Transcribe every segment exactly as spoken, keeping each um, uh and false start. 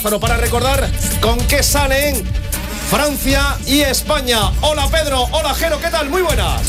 Para recordar con qué salen Francia y España. Hola Pedro, hola Jero, ¿qué tal? Muy buenas.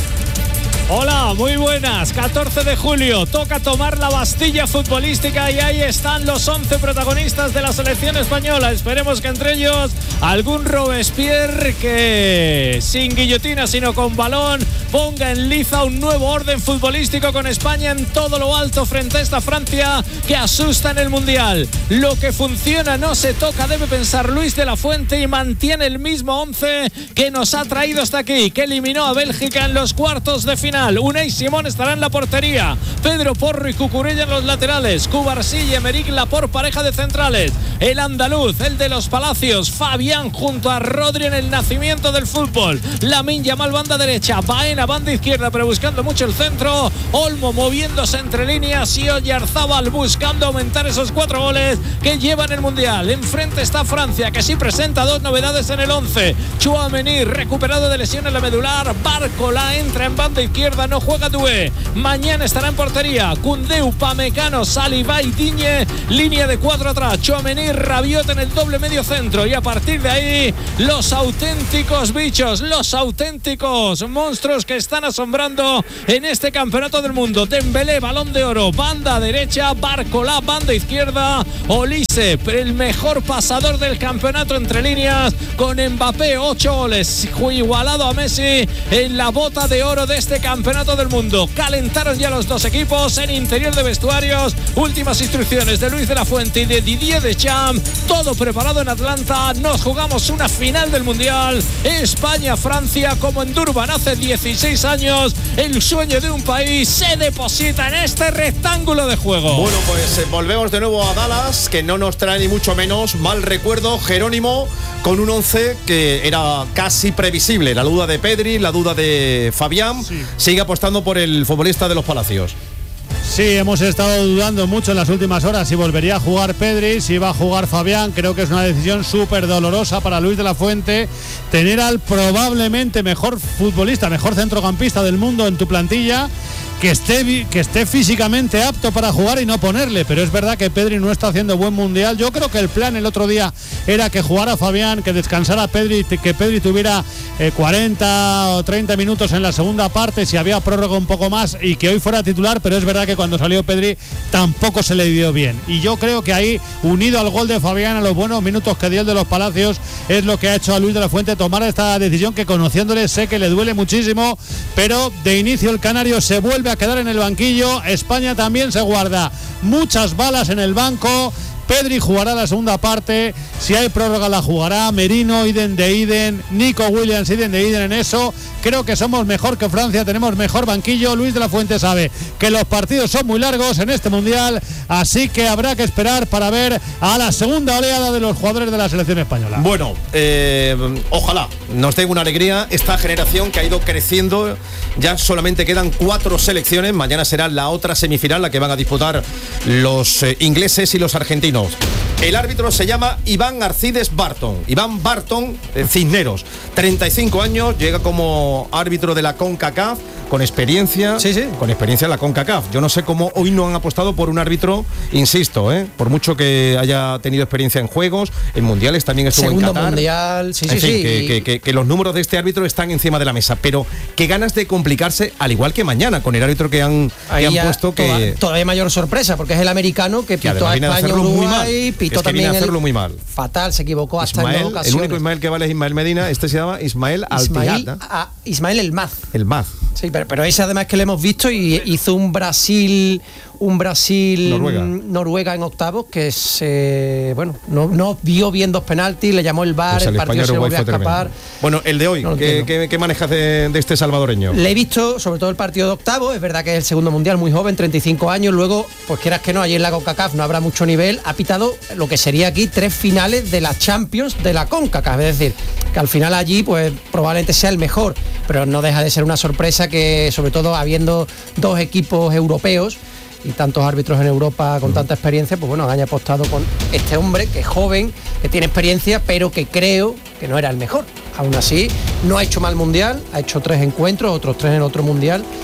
Hola, muy buenas. catorce de julio, toca tomar la Bastilla futbolística y ahí están los once protagonistas de la selección española. Esperemos que entre ellos algún Robespierre que sin guillotina sino con balón ponga en liza un nuevo orden futbolístico con España en todo lo alto frente a esta Francia que asusta en el Mundial. Lo que funciona no se toca, debe pensar Luis de la Fuente, y mantiene el mismo once que nos ha traído hasta aquí, que eliminó a Bélgica en los cuartos de final. Unai Simón estará en la portería, Pedro Porro y Cucurella en los laterales, Cubarsí y Emerick Laporte pareja de centrales, el andaluz, el de los Palacios, Fabián junto a Rodri en el nacimiento del fútbol, Lamine Yamal banda derecha, Baena banda izquierda pero buscando mucho el centro, Olmo moviéndose entre líneas y Oyarzábal buscando aumentar esos cuatro goles que llevan el Mundial. Enfrente está Francia, que sí presenta dos novedades en el once. Tchouaméni recuperado de lesión en la medular, Barcola entra en banda izquierda, no juega Doué. Mañana estará en portería Koundé, Upamecano, Saliba y Digne, línea de cuatro atrás, Tchouaméni, Rabiot en el doble medio centro, y a partir de ahí los auténticos bichos, los auténticos monstruos que están asombrando en este campeonato del mundo. Dembélé, balón de oro, banda derecha, Barcola, banda izquierda, Olise, el mejor pasador del campeonato entre líneas, con Mbappé, ocho goles, igualado a Messi en la bota de oro de este campeonato del mundo. Calentaron ya los dos equipos en interior de vestuarios, últimas instrucciones de Luis de la Fuente y de Didier Deschamps, todo preparado en Atlanta. Nos jugamos una final del Mundial, España-Francia, como en Durban hace dieciséis años. El sueño de un país se deposita en este rectángulo de juego. Bueno, pues eh, volvemos de nuevo a Dallas, que no nos trae ni mucho menos mal recuerdo. Jerónimo con un once que era casi previsible, la duda de Pedri, la duda de Fabián. Sí. Sigue apostando por el futbolista de los Palacios. Sí, hemos estado dudando mucho en las últimas horas si volvería a jugar Pedri, si iba a jugar Fabián. Creo que es una decisión súper dolorosa para Luis de la Fuente tener al probablemente mejor futbolista, mejor centrocampista del mundo en tu plantilla, que esté, que esté físicamente apto para jugar y no ponerle. Pero es verdad que Pedri no está haciendo buen Mundial. Yo creo que el plan el otro día era que jugara Fabián, que descansara Pedri, que Pedri tuviera eh, cuarenta o treinta minutos en la segunda parte, si había prórroga un poco más, y que hoy fuera titular. Pero es verdad que cuando salió Pedri tampoco se le dio bien, y yo creo que ahí, unido al gol de Fabián, a los buenos minutos que dio el de los Palacios, es lo que ha hecho a Luis de la Fuente tomar esta decisión, que conociéndole sé que le duele muchísimo. Pero de inicio el canario se vuelve a quedar en el banquillo. España también se guarda muchas balas en el banco. Pedri jugará la segunda parte, si hay prórroga la jugará. Merino, Iden de Iden, Nico Williams, Iden de Iden en eso. Creo que somos mejor que Francia, tenemos mejor banquillo. Luis de la Fuente sabe que los partidos son muy largos en este Mundial, así que habrá que esperar para ver a la segunda oleada de los jugadores de la selección española. Bueno, eh, ojalá nos dé una alegría esta generación que ha ido creciendo. Ya solamente quedan cuatro selecciones. Mañana será la otra semifinal, la que van a disputar los eh, ingleses y los argentinos. El árbitro se llama Iván Arcides Barton. Iván Barton, eh, Cisneros, treinta y cinco años, llega como árbitro de la CONCACAF, con experiencia, sí, sí. con experiencia en la CONCACAF. Yo no sé cómo hoy no han apostado por un árbitro, insisto, ¿eh? por mucho que haya tenido experiencia en juegos, en mundiales, también estuvo Segundo en Qatar. Mundial, sí, en sí, fin, sí. Que, que, que, que los números de este árbitro están encima de la mesa, pero qué ganas de complicarse, al igual que mañana, con el árbitro que han, que han puesto. Toda, que todavía mayor sorpresa, porque es el americano que, que pitó a España, Uruguay, pitó es que también a hacerlo el, muy mal. Fatal, se equivocó hasta Ismael, en dos ocasiones. El único Ismael que vale es Ismael Medina, este se llama Ismael Altihad. Ismael, a, Ismael El Maz. El Maz. Sí, pero, pero ese además que le hemos visto y hizo un Brasil, un Brasil Noruega, Noruega en octavos que se, bueno, no, no vio bien dos penaltis, le llamó el V A R, pues el, el partido se le volvió a escapar. Bueno, el de hoy, no ¿qué, ¿qué, ¿qué manejas de, de este salvadoreño? Le he visto sobre todo el partido de octavos, es verdad que es el segundo mundial, muy joven, treinta y cinco años, luego, pues quieras que no, allí en la CONCACAF no habrá mucho nivel, ha pitado lo que sería aquí tres finales de la Champions de la CONCACAF, es decir, que al final allí pues probablemente sea el mejor, pero no deja de ser una sorpresa que, sobre todo habiendo dos equipos europeos y tantos árbitros en Europa con tanta experiencia, pues bueno, haya apostado con este hombre que es joven, que tiene experiencia, pero que creo que no era el mejor. Aún así, no ha hecho mal mundial, ha hecho tres encuentros, otros tres en otro mundial,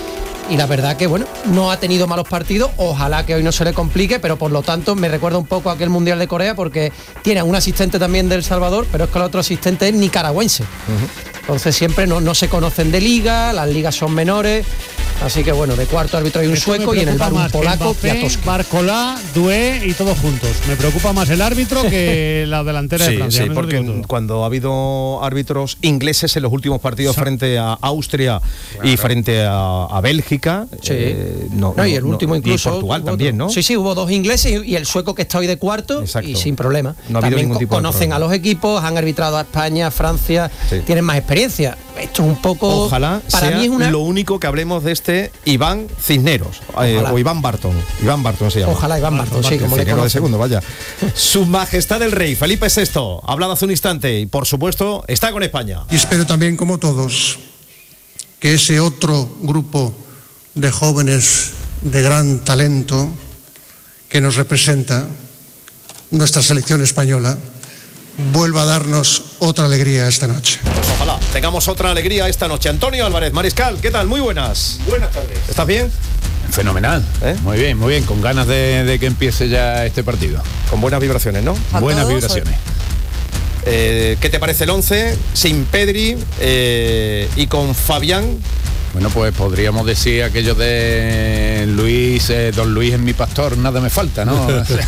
y la verdad que bueno, no ha tenido malos partidos, ojalá que hoy no se le complique, pero por lo tanto me recuerda un poco a aquel Mundial de Corea porque tiene un asistente también de El Salvador, pero es que el otro asistente es nicaragüense. Uh-huh. Entonces siempre no, no se conocen de liga, las ligas son menores, así que bueno, de cuarto árbitro hay un Esto sueco y en el bar un polaco, Mbappé, Barcolá, Doué y todos juntos. Me preocupa más el árbitro que la delantera sí, de Francia. Sí, porque cuando ha habido árbitros ingleses en los últimos partidos sí. frente a Austria claro. y frente a, a Bélgica, sí. eh, no, no, y el no, último incluso y Portugal también, ¿no? Sí, sí, hubo dos ingleses y el sueco que está hoy de cuarto. Exacto. Y sin problema. No ha también ningún tipo conocen a los equipos, han arbitrado a España, a Francia, sí. tienen más experiencia. Esto es un poco. Ojalá para sea mí es una... lo único que hablemos de este Iván Cisneros eh, o Iván Barton. Iván Barton se llama. Ojalá Iván Barton, sí, como Cisneros de segundo, vaya. Su Majestad el Rey Felipe sexto ha hablado hace un instante y por supuesto está con España. Y espero también, como todos, que ese otro grupo de jóvenes de gran talento que nos representa, nuestra selección española, vuelva a darnos otra alegría esta noche. Pues ojalá tengamos otra alegría esta noche. Antonio Álvarez, Mariscal, ¿qué tal? Muy buenas. Buenas tardes. ¿Estás bien? Fenomenal, ¿Eh? muy bien, muy bien, con ganas de, de que empiece ya este partido. Con buenas vibraciones, ¿no? Buenas vibraciones. Eh, ¿Qué te parece el once sin Pedri eh, y con Fabián? Bueno, pues podríamos decir aquello de Luis, eh, don Luis es mi pastor, nada me falta, ¿no?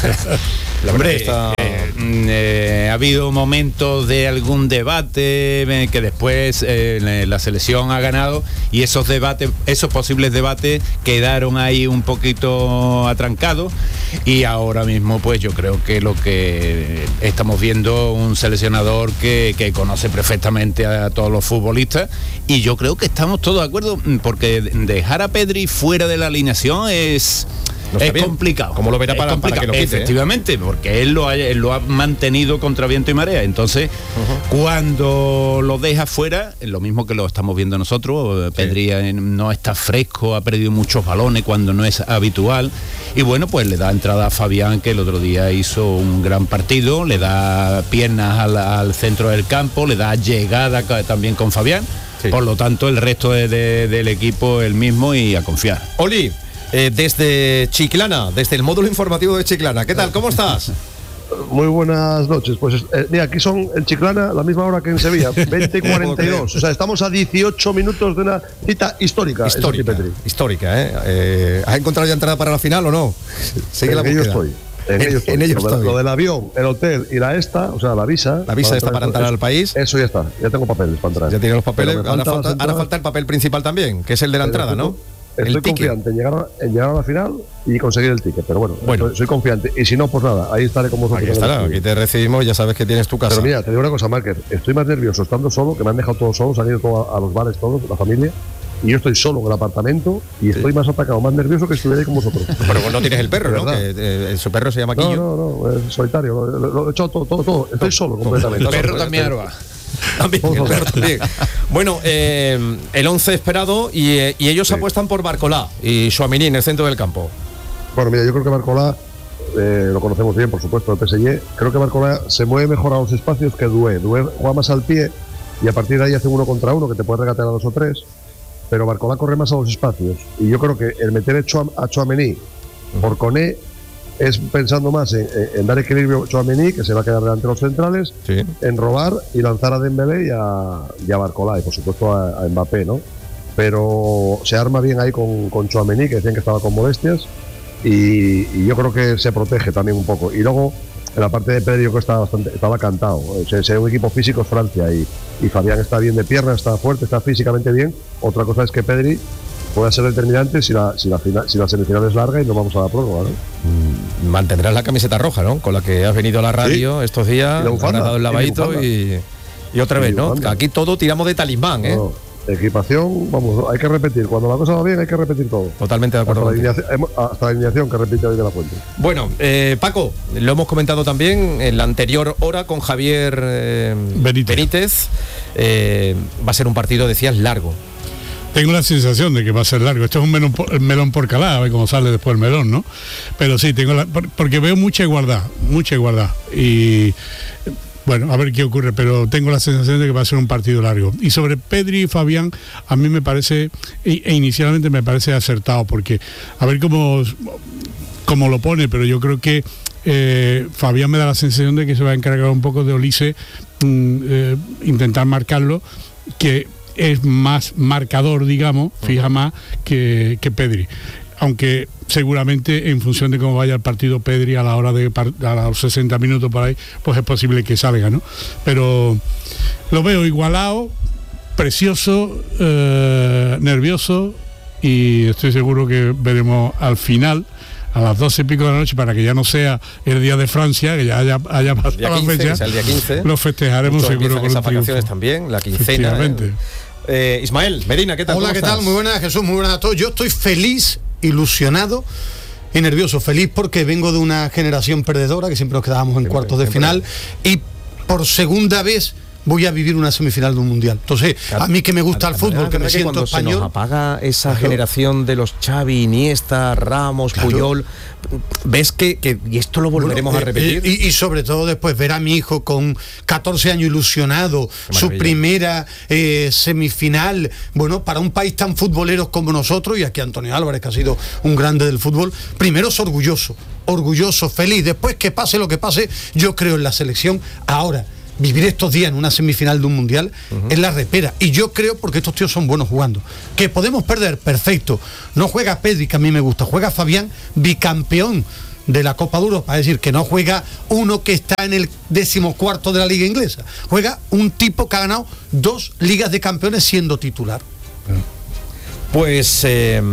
La Hombre, está... eh, eh, ha habido momentos de algún debate eh, que después eh, la selección ha ganado y esos debates, esos posibles debates quedaron ahí un poquito atrancados y ahora mismo pues yo creo que lo que estamos viendo un seleccionador que, que conoce perfectamente a todos los futbolistas y yo creo que estamos todos de acuerdo porque dejar a Pedri fuera de la alineación es... No es bien. complicado. ¿Cómo lo verá para, para que lo quite? Efectivamente, eh? porque él lo, ha, él lo ha mantenido contra viento y marea. Entonces, uh-huh. cuando lo deja fuera, es lo mismo que lo estamos viendo nosotros. Sí. Pedri no está fresco, ha perdido muchos balones cuando no es habitual. Y bueno, pues le da entrada a Fabián, que el otro día hizo un gran partido, le da piernas al, al centro del campo, le da llegada también con Fabián. Sí. Por lo tanto, el resto de, de, del equipo el mismo y a confiar. Oli. Eh, desde Chiclana, desde el módulo informativo de Chiclana. ¿Qué tal? ¿Cómo estás? Muy buenas noches. Pues eh, mira, aquí son en Chiclana la misma hora que en Sevilla, veinte y cuarenta y dos. O sea, estamos a dieciocho minutos de una cita histórica. Histórica, histórica, ¿eh? eh ¿Has encontrado ya entrada para la final o no? Sigue la búsqueda. Estoy. En, en ello estoy. En ello estoy. Lo del avión, el hotel y la esta, o sea, la visa. La visa está para entrar al país. Eso ya está. Ya tengo papeles para entrar. Ya tienes los papeles. Ahora falta, ahora falta el papel principal también, que es el de la entrada, ¿no? Estoy el confiante en llegar, a, en llegar a la final y conseguir el ticket, pero bueno, bueno. Soy, soy confiante. Y si no, pues nada, ahí estaré con vosotros. Aquí estará, aquí te recibimos, ya sabes que tienes tu casa. Pero mira, te digo una cosa, Márquez, estoy más nervioso estando solo, que me han dejado todos solos, han ido todos a, a los bares todos, la familia, y yo estoy solo en el apartamento y estoy sí. más atacado, más nervioso que estuviera ahí con vosotros. Pero vos no tienes el perro, ¿no? Que, eh, su perro se llama Quillo. No, no, no, es solitario, lo, lo, lo he hecho todo, todo, todo. Estoy solo completamente. El perro también arba. También, el perro también. Bueno, eh, el once esperado y, eh, y ellos sí. apuestan por Barcolá y Tchouaméni en el centro del campo. Bueno, mira, yo creo que Barcolá, eh, lo conocemos bien, por supuesto, el P S G. Creo que Barcolá se mueve mejor a los espacios que Doué. Doué juega más al pie y a partir de ahí hace uno contra uno que te puede regatear a dos o tres. Pero Barcolá corre más a los espacios. Y yo creo que el meter a Tchouaméni por Koné es pensando más en, en dar equilibrio a Tchouaméni, que se va a quedar delante de los centrales, sí. en robar y lanzar a Dembélé y a, y a Barcolá, y por supuesto a, a Mbappé, ¿no? Pero se arma bien ahí con, con Tchouaméni, que decían que estaba con molestias, y, y yo creo que se protege también un poco. Y luego, en la parte de Pedri, yo creo que estaba, bastante, estaba cantado. O sea, si hay un equipo físico es Francia, y, y Fabián está bien de pierna, está fuerte, está físicamente bien. Otra cosa es que Pedri puede ser determinante si la, si la, final, si la semifinal es larga y no vamos a la prórroga, ¿no? Mantendrás la camiseta roja, ¿no? Con la que has venido a la radio sí. estos días, has dado el lavadito y, y, y otra y vez, ¿no? Aquí todo tiramos de talismán, ¿eh? No, equipación, vamos, hay que repetir. Cuando la cosa va bien hay que repetir todo. Totalmente de acuerdo. Hasta, la alineación, hasta la alineación que repite hoy de la Fuente. Bueno, eh, Paco, lo hemos comentado también en la anterior hora con Javier eh, Benítez. Benítez. Eh, va a ser un partido, decías, largo. Tengo la sensación de que va a ser largo. Esto es un melón por, melón por calada, a ver cómo sale después el melón, ¿no? Pero sí, tengo la, porque veo mucha igualdad, mucha igualdad. Y bueno, a ver qué ocurre, pero tengo la sensación de que va a ser un partido largo. Y sobre Pedri y Fabián, a mí me parece, e inicialmente me parece acertado, porque a ver cómo, cómo lo pone, pero yo creo que eh, Fabián me da la sensación de que se va a encargar un poco de Olise, mm, eh, intentar marcarlo, que es más marcador, digamos, fija más que, que Pedri. Aunque seguramente en función de cómo vaya el partido Pedri a la hora de a los sesenta minutos por ahí, pues es posible que salga, ¿no? Pero lo veo igualado, precioso, eh, nervioso, y estoy seguro que veremos al final, a las doce y pico de la noche, para que ya no sea el día de Francia, que ya haya, haya pasado la fecha, es el día quince, lo festejaremos seguro con esas vacaciones también, la quincena. ¿eh? Eh, Ismael, Medina, ¿qué tal? Hola, ¿qué estás? tal? Muy buenas, Jesús, muy buenas a todos. Yo estoy feliz, ilusionado y nervioso. Feliz porque vengo de una generación perdedora, que siempre nos quedábamos en siempre, cuartos de final, y por segunda vez voy a vivir una semifinal de un mundial. Entonces, a mí que me gusta el fútbol, que me que siento español. Se nos apaga esa claro. generación de los Xavi, Iniesta, Ramos, claro. Puyol. ¿Ves que, que y esto lo volveremos bueno, a repetir? Y, y sobre todo después ver a mi hijo con catorce años ilusionado, su primera eh, semifinal, bueno, para un país tan futbolero como nosotros, y aquí Antonio Álvarez, que ha sido un grande del fútbol, primero es orgulloso, orgulloso, feliz. Después que pase lo que pase, yo creo en la selección. Ahora, vivir estos días en una semifinal de un mundial uh-huh. es la repera, y yo creo, porque estos tíos son buenos jugando, que podemos perder, perfecto. No juega Pedri, que a mí me gusta, juega Fabián, bicampeón de la Copa de Europa, es decir, que no juega uno que está en el decimocuarto de la liga inglesa, juega un tipo que ha ganado dos ligas de campeones siendo titular. Pues eh...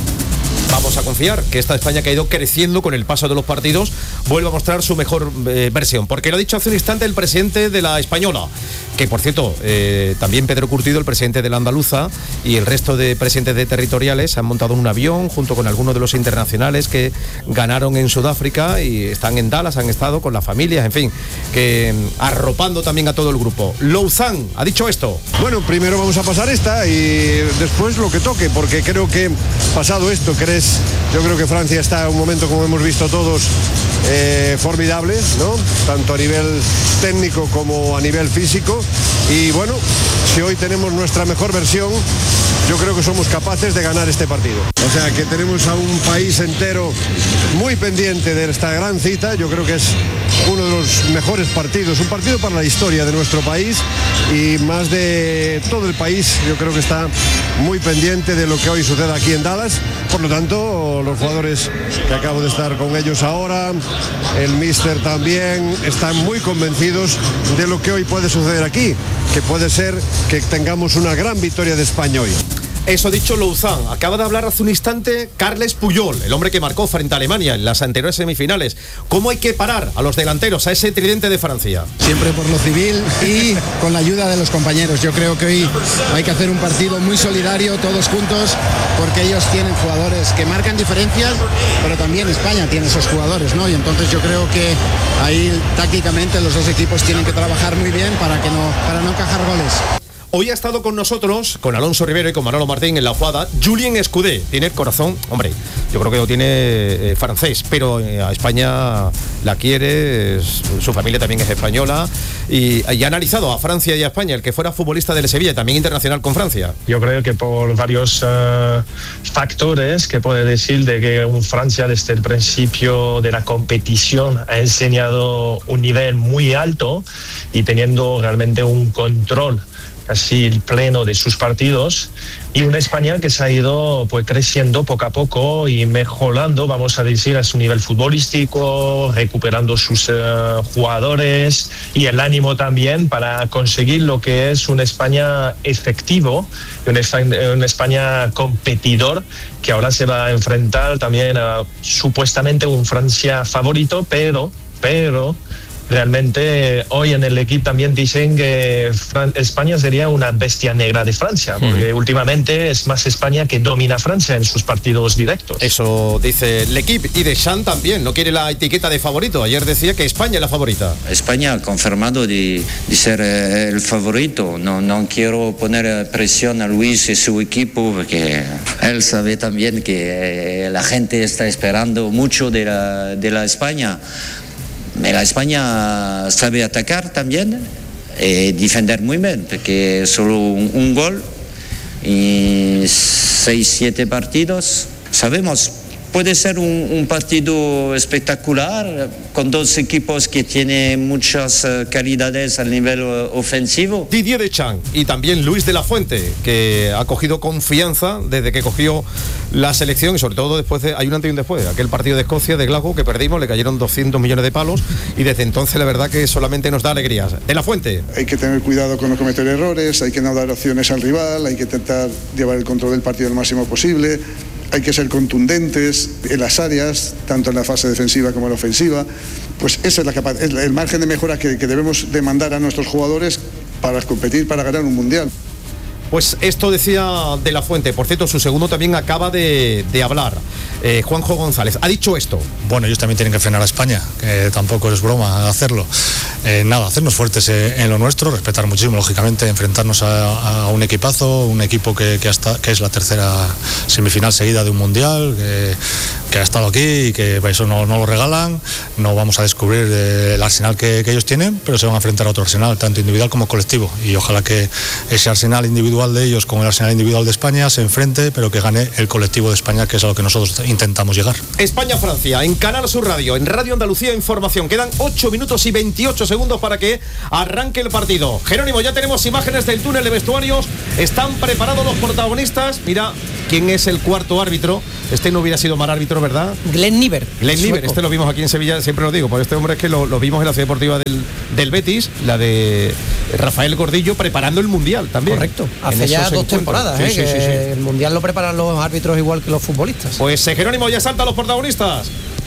vamos a confiar que esta España, que ha ido creciendo con el paso de los partidos, vuelva a mostrar su mejor eh, versión. Porque lo ha dicho hace un instante el presidente de la Española, que por cierto, eh, también Pedro Curtido, el presidente de la Andaluza, y el resto de presidentes de territoriales han montado en un avión junto con algunos de los internacionales que ganaron en Sudáfrica y están en Dallas, han estado con las familias, en fin, que arropando también a todo el grupo. Louzán ha dicho esto. Bueno, primero vamos a pasar esta y después lo que toque, porque creo que pasado esto, crees, yo creo que Francia está en un momento, como hemos visto todos, eh, formidable, ¿no? Tanto a nivel técnico como a nivel físico. Y bueno, si hoy tenemos nuestra mejor versión, yo creo que somos capaces de ganar este partido. O sea que tenemos a un país entero muy pendiente de esta gran cita. Yo creo que es uno de los mejores partidos, un partido para la historia de nuestro país, y más de todo el país yo creo que está muy pendiente de lo que hoy suceda aquí en Dallas. Por lo tanto, los jugadores que acabo de estar con ellos ahora, el míster también, están muy convencidos de lo que hoy puede suceder aquí, que puede ser que tengamos una gran victoria de España hoy. Eso dicho Louzán. Acaba de hablar hace un instante Carles Puyol, el hombre que marcó frente a Alemania en las anteriores semifinales. ¿Cómo hay que parar a los delanteros, a ese tridente de Francia? Siempre por lo civil y con la ayuda de los compañeros. Yo creo que hoy hay que hacer un partido muy solidario, todos juntos, porque ellos tienen jugadores que marcan diferencias, pero también España tiene esos jugadores, ¿no? Y entonces yo creo que ahí tácticamente los dos equipos tienen que trabajar muy bien para que no, para no encajar goles. Hoy ha estado con nosotros, con Alonso Rivero y con Manolo Martín en la jugada, Julien Escudé. Tiene corazón, hombre, yo creo que lo tiene eh, francés, pero eh, a España la quiere, es, su familia también es española, y, y ha analizado a Francia y a España, el que fuera futbolista del Sevilla, también internacional con Francia. Yo creo que por varios uh, factores que puede decir de que un Francia desde el principio de la competición ha enseñado un nivel muy alto y teniendo realmente un control casi el pleno de sus partidos, y una España que se ha ido pues creciendo poco a poco y mejorando, vamos a decir, a su nivel futbolístico, recuperando sus uh, jugadores y el ánimo también para conseguir lo que es una España efectivo, una España, una España competidor, que ahora se va a enfrentar también a supuestamente un Francia favorito, pero, pero realmente hoy en el equipo también dicen que Fran- España sería una bestia negra de Francia, porque mm. últimamente es más España que domina Francia en sus partidos directos. Eso dice el equipo, y Deschamps también no quiere la etiqueta de favorito. Ayer decía que España es la favorita. España ha confirmado de, de ser eh, el favorito. No, no quiero poner presión a Luis y su equipo, porque él sabe también que eh, la gente está esperando mucho de la, de la España. la España sabe atacar también y defender muy bien, porque solo un, un gol y seis, siete partidos, sabemos. Puede ser un, un partido espectacular con dos equipos que tienen muchas uh, calidades al nivel uh, ofensivo. Didier Deschamps y también Luis de la Fuente, que ha cogido confianza desde que cogió la selección y sobre todo después de, hay un antes y un después, aquel partido de Escocia, de Glasgow, que perdimos, le cayeron doscientos millones de palos y desde entonces la verdad que solamente nos da alegrías. De la Fuente. Hay que tener cuidado con no cometer errores, hay que no dar opciones al rival, hay que intentar llevar el control del partido lo máximo posible. Hay que ser contundentes en las áreas, tanto en la fase defensiva como en la ofensiva. Pues ese es, la capa- es el margen de mejora que, que debemos demandar a nuestros jugadores para competir, para ganar un mundial. Pues esto decía De la Fuente. Por cierto, su segundo también acaba de, de hablar. Eh, Juanjo González ha dicho esto. Bueno, ellos también tienen que frenar a España, que tampoco es broma hacerlo. Eh, nada, hacernos fuertes en, en lo nuestro, respetar muchísimo, lógicamente, enfrentarnos a, a un equipazo, un equipo que, que, hasta, que es la tercera semifinal seguida de un mundial, que, que ha estado aquí y que eso no, no lo regalan. No vamos a descubrir eh, el arsenal que, que ellos tienen, pero se van a enfrentar a otro arsenal, tanto individual como colectivo. Y ojalá que ese arsenal individual de ellos con el arsenal individual de España se enfrente, pero que gane el colectivo de España, que es a lo que nosotros intentamos llegar. España-Francia, en Canal Sur Radio, en Radio Andalucía Información. Quedan ocho minutos y veintiocho segundos para que arranque el partido. Jerónimo, ya tenemos imágenes del túnel de vestuarios. Están preparados los protagonistas. Mira quién es el cuarto árbitro. Este no hubiera sido mal árbitro, ¿verdad? Glenn Niver. Glenn Niver, este lo vimos aquí en Sevilla, siempre lo digo, por este hombre es que lo, lo vimos en la ciudad deportiva del, del Betis, la de Rafael Gordillo, preparando el Mundial también. Correcto, hace ya dos temporadas, sí, ¿eh? Sí, que sí, sí. El Mundial lo preparan los árbitros igual que los futbolistas. Pues eh, Jerónimo, ya salta a los protagonistas.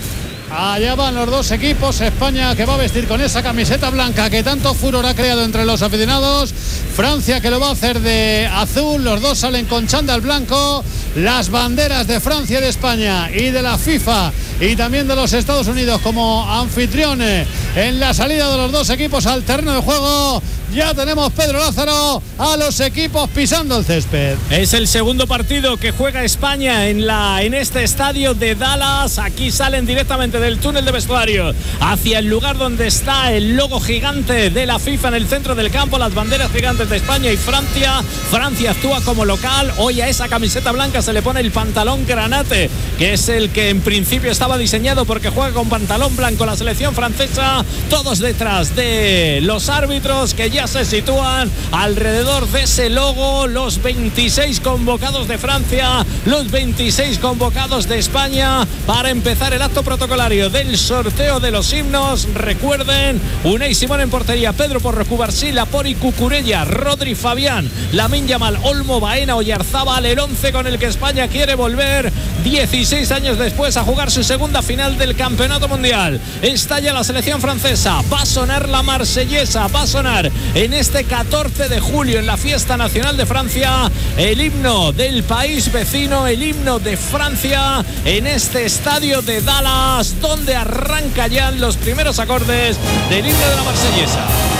Allá van los dos equipos. España, que va a vestir con esa camiseta blanca que tanto furor ha creado entre los aficionados. Francia, que lo va a hacer de azul. Los dos salen con chándal blanco. Las banderas de Francia y de España y de la FIFA y también de los Estados Unidos como anfitriones en la salida de los dos equipos al terreno de juego. Ya tenemos, Pedro Lázaro, a los equipos pisando el césped. Es el segundo partido que juega España en, la, en este estadio de Dallas. Aquí salen directamente del túnel de vestuario hacia el lugar donde está el logo gigante de la FIFA en el centro del campo, las banderas gigantes de España y Francia. Francia actúa como local. Hoy a esa camiseta blanca se le pone el pantalón granate, que es el que en principio estaba diseñado porque juega con pantalón blanco la selección francesa. Todos detrás de los árbitros que ya se sitúan alrededor de ese logo, los veintiséis convocados de Francia, los veintiséis convocados de España para empezar el acto protocolario del sorteo de los himnos. Recuerden, Unai Simón en portería, Pedro Porro, Cubarsí, Lapori, Cucurella, Rodri, Fabián, Lamine Yamal, Olmo, Baena, Oyarzábal, el once con el que España quiere volver dieciséis años después a jugar su segunda final del Campeonato Mundial. Está ya la selección francesa, va a sonar la marsellesa, va a sonar en este catorce de julio en la fiesta nacional de Francia el himno del país vecino, el himno de Francia en este estadio de Dallas, donde arranca ya los primeros acordes del himno de la marsellesa.